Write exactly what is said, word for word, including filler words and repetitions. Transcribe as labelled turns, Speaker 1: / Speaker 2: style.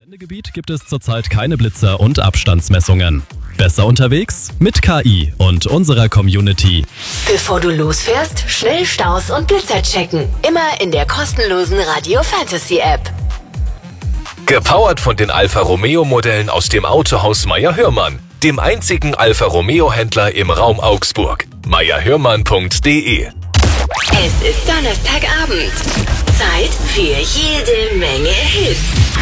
Speaker 1: Gebiet gibt es zurzeit keine Blitzer und Abstandsmessungen. Besser unterwegs mit K I und unserer Community.
Speaker 2: Bevor du losfährst, schnell Staus und Blitzer checken. Immer in der kostenlosen Radio Fantasy App.
Speaker 3: Gepowert von den Alfa Romeo Modellen aus dem Autohaus Meyer Hörmann, dem einzigen Alfa Romeo Händler im Raum Augsburg. meyer hörmann punkt de.
Speaker 2: Es ist Donnerstagabend. Zeit für jede Menge Hits.